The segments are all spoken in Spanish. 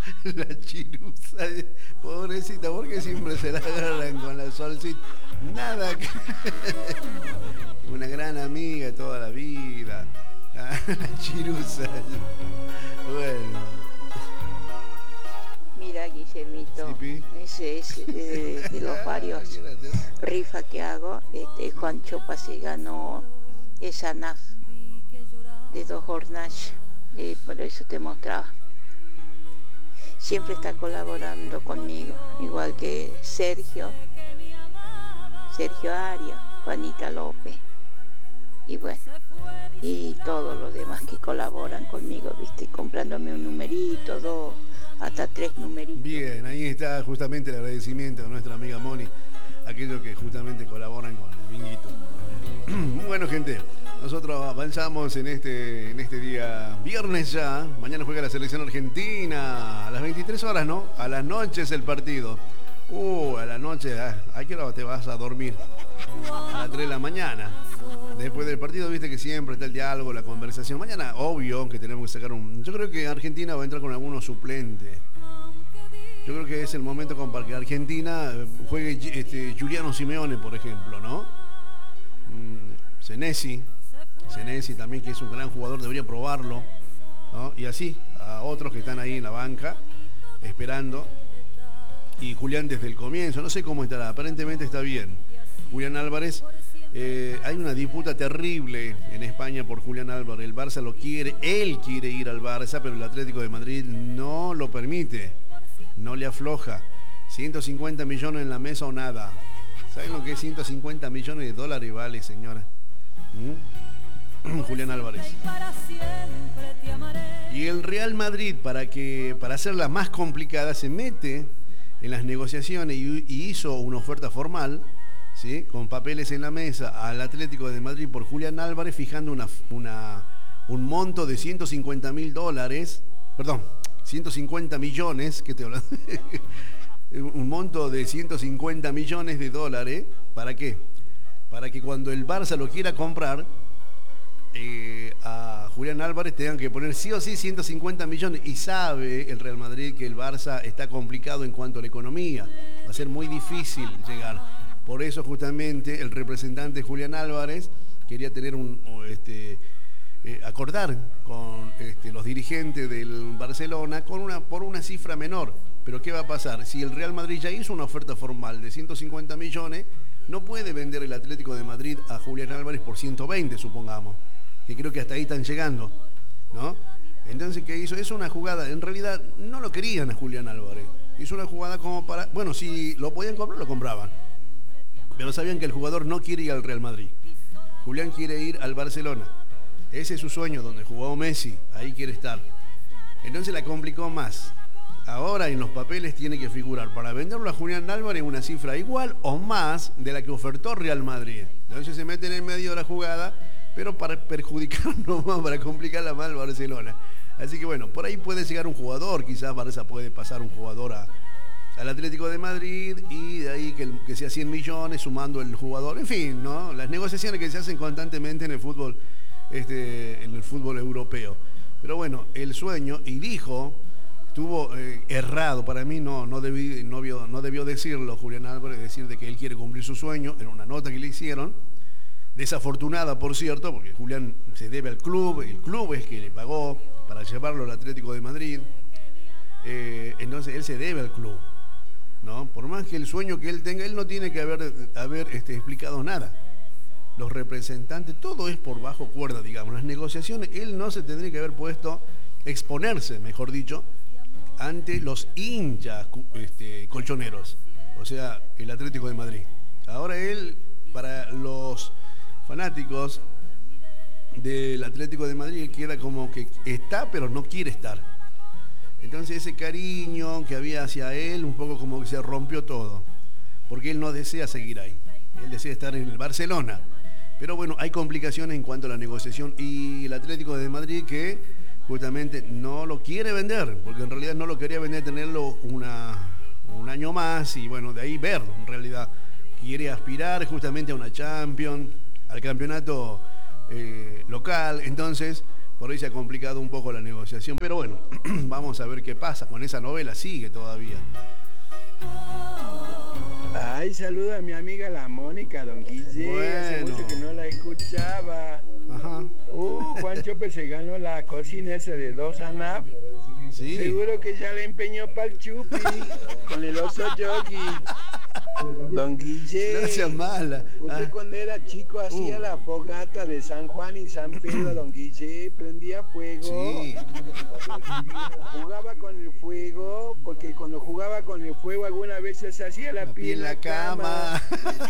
La chirusa, pobrecita, porque siempre se la agarran con la solcita. Nada que... Una gran amiga de toda la vida. La chirusa. Bueno. Mira, Guillermito, ¿Sí, ese es de los varios rifas que hago. Juan Chopa se ganó esa NAF de 2 hornallas. Por eso te mostraba. Siempre está colaborando conmigo, igual que Sergio Arias, Juanita López, y bueno, y todos los demás que colaboran conmigo, viste, comprándome un numerito, 2, hasta 3 numeritos. Bien, ahí está justamente el agradecimiento de nuestra amiga Moni, aquellos que justamente colaboran con el binguito. Bueno, gente, nosotros avanzamos en este día viernes ya. Mañana juega la selección argentina a las 23 horas, ¿no? A las noches el partido. A la noche, ¿a qué hora te vas a dormir? A las 3 de la mañana. Después del partido, viste que siempre está el diálogo, la conversación. Mañana, obvio que tenemos que sacar un... Yo creo que Argentina va a entrar con algunos suplentes. Yo creo que es el momento para que Argentina juegue Giuliano Simeone, por ejemplo, ¿no? Senesi también, que es un gran jugador, debería probarlo, ¿no? Y así, a otros que están ahí en la banca, esperando. Y Julián desde el comienzo, no sé cómo estará, aparentemente está bien. Julián Álvarez, hay una disputa terrible en España por Julián Álvarez. El Barça lo quiere, él quiere ir al Barça, pero el Atlético de Madrid no lo permite, no le afloja. 150 millones en la mesa o nada. ¿Saben lo que es 150 millones de dólares vale, señora? Julián Álvarez. Y el Real Madrid, para hacerla más complicada, se mete en las negociaciones y hizo una oferta formal, ¿sí?, con papeles en la mesa al Atlético de Madrid por Julián Álvarez, fijando un monto de 150 mil dólares, perdón, 150 millones, ¿qué te hablan? Un monto de 150 millones de dólares, ¿para qué? Para que cuando el Barça lo quiera comprar, a Julián Álvarez tengan que poner sí o sí 150 millones, y sabe el Real Madrid que el Barça está complicado en cuanto a la economía, va a ser muy difícil llegar. Por eso justamente el representante Julián Álvarez quería tener acordar con los dirigentes del Barcelona por una cifra menor. Pero ¿qué va a pasar? Si el Real Madrid ya hizo una oferta formal de 150 millones, no puede vender el Atlético de Madrid a Julián Álvarez por 120, supongamos, que creo que hasta ahí están llegando, ¿no? Entonces, ¿qué hizo? Es una jugada, en realidad no lo querían a Julián Álvarez. Hizo una jugada como para... Bueno, si lo podían comprar, lo compraban. Pero sabían que el jugador no quiere ir al Real Madrid. Julián quiere ir al Barcelona. Ese es su sueño, donde jugó Messi, ahí quiere estar. Entonces la complicó más. Ahora en los papeles tiene que figurar para venderlo a Julián Álvarez una cifra igual o más de la que ofertó Real Madrid. Entonces se meten en medio de la jugada, pero para perjudicarnos más, para complicarla más al Barcelona. Así que bueno, por ahí puede llegar un jugador, quizás Barça puede pasar un jugador al Atlético de Madrid, y de ahí que sea 100 millones sumando el jugador. En fin, ¿no? Las negociaciones que se hacen constantemente en el fútbol, en el fútbol europeo. Pero bueno, el sueño, y dijo... Estuvo errado, para mí no debió decirlo Julián Álvarez, decir de que él quiere cumplir su sueño, en una nota que le hicieron, desafortunada por cierto, porque Julián se debe al club, el club es que le pagó para llevarlo al Atlético de Madrid, entonces él se debe al club, ¿no? Por más que el sueño que él tenga, él no tiene que haber explicado nada. Los representantes, todo es por bajo cuerda, digamos, las negociaciones, él no se tendría que haber puesto, exponerse, mejor dicho, ante los hinchas colchoneros, o sea, el Atlético de Madrid. Ahora él, para los fanáticos del Atlético de Madrid, queda como que está, pero no quiere estar. Entonces ese cariño que había hacia él, un poco como que se rompió todo, porque él no desea seguir ahí, él desea estar en el Barcelona. Pero bueno, hay complicaciones en cuanto a la negociación, y el Atlético de Madrid que justamente no lo quiere vender, porque en realidad no lo quería vender, tenerlo un año más, y bueno, de ahí ver, en realidad quiere aspirar justamente a una Champions, al campeonato local. Entonces por ahí se ha complicado un poco la negociación. Pero bueno, vamos a ver qué pasa. Con esa novela sigue todavía. Ay, saluda a mi amiga la Mónica, don Guille. Bueno. Hace mucho que no la escuchaba. Ajá. Juan Chope se ganó la cocina esa de 2 ANAP. Sí. Seguro que ya le empeñó para el chupi con el oso yogi. Don Guille. No sea mala. Usted cuando era chico hacía la fogata de San Juan y San Pedro, don Guille, prendía fuego. Sí. Jugaba con el fuego, porque cuando jugaba con el fuego algunas veces se hacía la pie en la cama.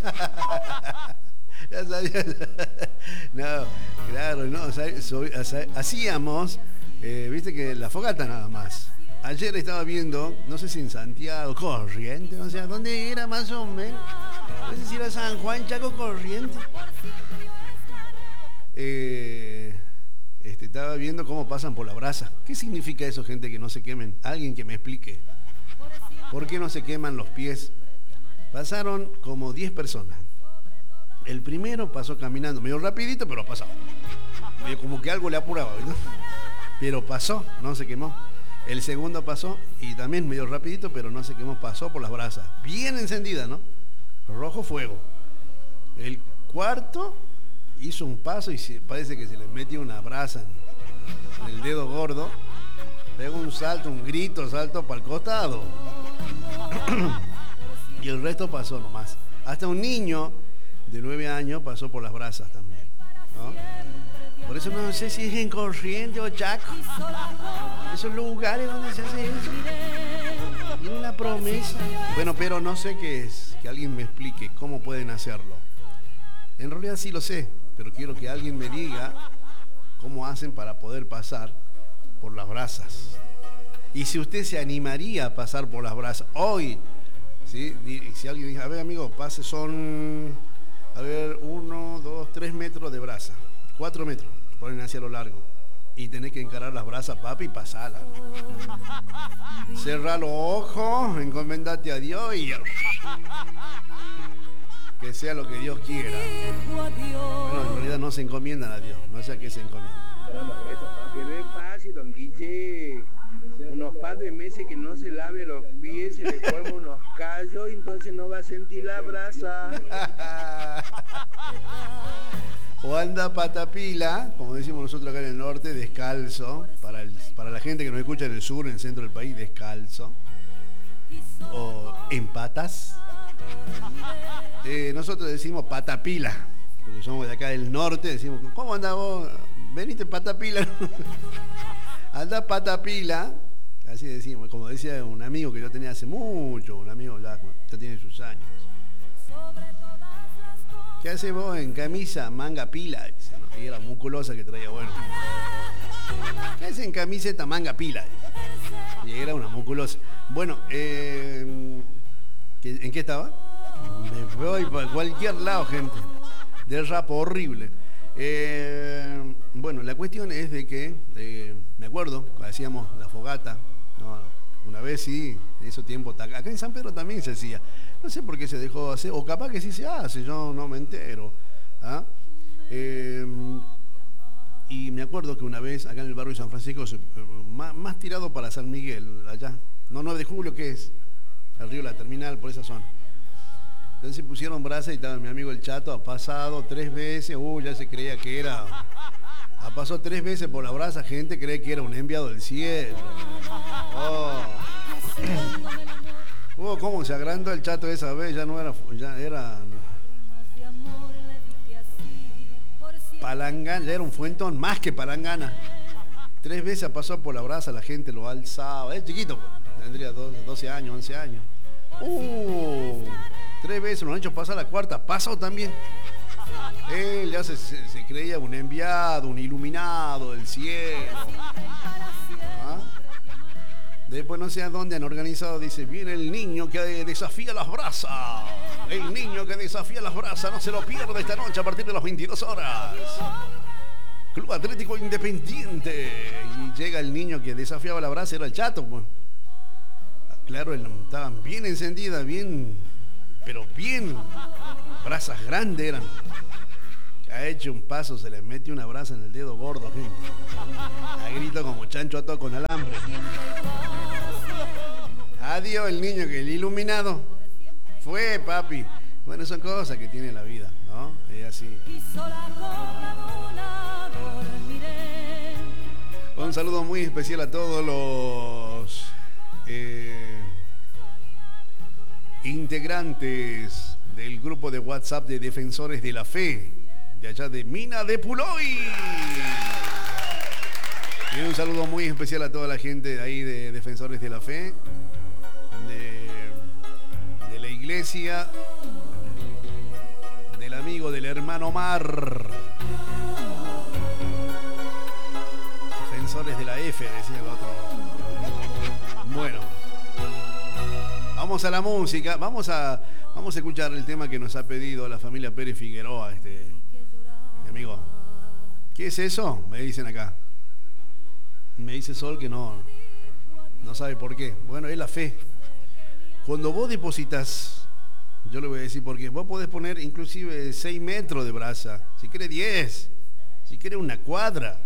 Ya sabía. No, claro, no. Hacíamos, viste que la fogata nada más. Ayer estaba viendo, no sé si en Santiago, Corrientes, o sea, ¿dónde era más o menos? No sé si era San Juan, Chaco, Corrientes. Estaba viendo cómo pasan por la brasa. ¿Qué significa eso, gente, que no se quemen? Alguien que me explique. ¿Por qué no se queman los pies? Pasaron como 10 personas. El primero pasó caminando, medio rapidito, pero pasó. Medio como que algo le apuraba, ¿no? Pero pasó, no se quemó. El segundo pasó y también medio rapidito, pero no se quemó, pasó por las brasas. Bien encendida, ¿no? Rojo fuego. El cuarto hizo un paso y parece que se le metió una brasa en el dedo gordo. Pegó un salto, un grito, salto para el costado. Y el resto pasó nomás. Hasta un niño de 9 años pasó por las brasas también, ¿no? Por eso no sé si es en Corrientes o Chaco. Esos lugares donde se hace eso. Tiene una promesa. Bueno, pero no sé qué es. Que alguien me explique cómo pueden hacerlo. En realidad sí lo sé, pero quiero que alguien me diga cómo hacen para poder pasar por las brasas. Y si usted se animaría a pasar por las brasas hoy, ¿sí? Si alguien dice, a ver amigo, pase, son, a ver, 1, 2, 3 metros de brasa. 4 metros, ponen hacia lo largo. Y tenés que encarar las brasas, papi, y pasarlas. Cerra los ojos, encomendate a Dios y que sea lo que Dios quiera. Bueno, en realidad no se encomiendan a Dios, no sé a qué se encomiendan. Que no es fácil, don Guille. Unos par de meses que no se lave los pies, se le forman unos callos y entonces no va a sentir la brasa. O anda patapila, como decimos nosotros acá en el norte, descalzo, para la gente que nos escucha en el sur, en el centro del país, descalzo, o en patas. Nosotros decimos patapila, porque somos de acá del norte, decimos, ¿cómo anda vos? Venite patapila. Anda patapila, así decimos, como decía un amigo que yo tenía hace mucho, un amigo ya tiene sus años. ¿Qué hace vos en camisa, manga pila? Dice, ¿no? Y era musculosa que traía, bueno. ¿Qué hace en camiseta, manga pila? Y era una musculosa. Bueno, ¿en qué estaba? Me voy para cualquier lado, gente. Del rap horrible. Bueno, la cuestión es de que, me acuerdo, hacíamos la fogata, ¿no? Una vez sí, en esos tiempos, acá en San Pedro también se hacía. No sé por qué se dejó hacer, o capaz que sí se hace, yo no me entero. ¿Ah? Y me acuerdo que una vez, acá en el barrio de San Francisco, más tirado para San Miguel, allá, no 9 de julio, ¿qué es? El río La Terminal, por esa zona. Entonces pusieron brasa y estaba mi amigo el Chato, ha pasado 3 veces, ya se creía que era... Ha pasado 3 veces por la brasa, gente cree que era un enviado del cielo. Cómo se agrandó el Chato esa vez, ya era palangana, ya era un fuentón más que palangana. 3 veces pasó por la brasa, la gente lo alzaba, es chiquito, tendría 12 años, 11 años. 3 veces lo han hecho pasar, la 4ª pasó también. Él ya se creía un enviado, un iluminado del cielo. ¿Ah? Después no sé a dónde han organizado, dice, viene el niño que desafía las brasas. El niño que desafía las brasas, no se lo pierda esta noche a partir de las 22 horas. Club Atlético Independiente. Y llega el niño que desafiaba la brasa, era el Chato, pues. Claro, estaban bien encendidas, bien, pero bien, brasas grandes eran. Ha hecho un paso, se le mete una brasa en el dedo gordo, gente. A grito como chancho atado con alambre. Adiós el niño que el iluminado. Fue, papi. Bueno, son cosas que tiene la vida, ¿no? Es así. Un saludo muy especial a todos los integrantes del grupo de WhatsApp de Defensores de la Fe, de allá de Mina de Puloy. Y un saludo muy especial a toda la gente de ahí de Defensores de la Fe, de la iglesia, del amigo del hermano Omar. Defensores de la F, decía el otro. Bueno, vamos a la música, vamos a escuchar el tema que nos ha pedido la familia Pérez Figueroa, mi amigo. ¿Qué es eso? Me dicen acá. Me dice Sol que no sabe por qué. Bueno, es la fe. Cuando vos depositas, yo le voy a decir por qué. Vos podés poner inclusive 6 metros de brasa, si querés 10, si querés una cuadra.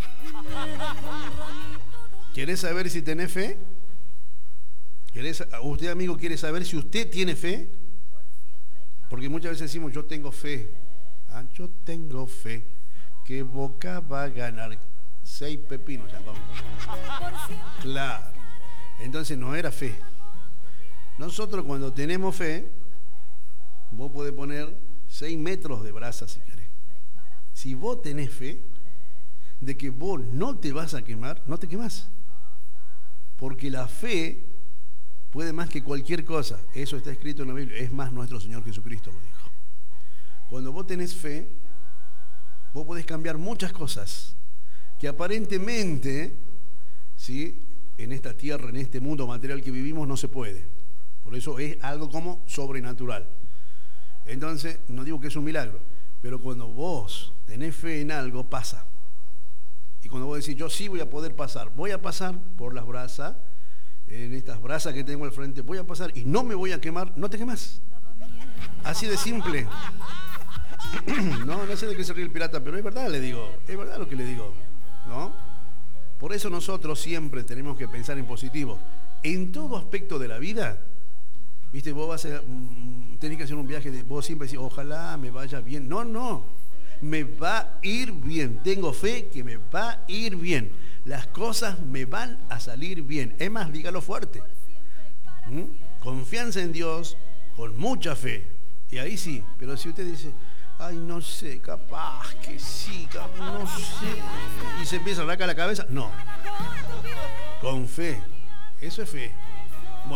¿Querés saber si tenés fe? ¿Usted, amigo, quiere saber si usted tiene fe? Porque muchas veces decimos, yo tengo fe. Yo tengo fe que Boca va a ganar 6 pepinos. Ya vamos. Claro. Entonces no era fe. Nosotros cuando tenemos fe, vos podés poner 6 metros de brasa si querés. Si vos tenés fe de que vos no te vas a quemar, no te quemás. Porque la fe puede más que cualquier cosa. Eso está escrito en la Biblia. Es más, nuestro Señor Jesucristo lo dijo. Cuando vos tenés fe, vos podés cambiar muchas cosas que aparentemente, ¿sí?, en esta tierra, en este mundo material que vivimos, no se puede. Por eso es algo como sobrenatural. Entonces, no digo que es un milagro, pero cuando vos tenés fe en algo, pasa. Y cuando vos decís, yo sí voy a poder pasar, voy a pasar por las brasas, en estas brasas que tengo al frente, voy a pasar y no me voy a quemar, no te quemas. Así de simple. No sé de qué se ríe el pirata, pero es verdad, le digo, es verdad lo que le digo, ¿no? Por eso nosotros siempre tenemos que pensar en positivo. En todo aspecto de la vida, ¿viste? Vos tenés que hacer un viaje, vos siempre decís, ojalá me vaya bien. No, me va a ir bien. Tengo fe que me va a ir bien. Las cosas me van a salir bien. Es más, dígalo fuerte. Confianza en Dios con mucha fe. Y ahí sí, pero si usted dice, ay, no sé, capaz que sí, no sé, y se empieza a arrancar la cabeza, no. Con fe. Eso es fe.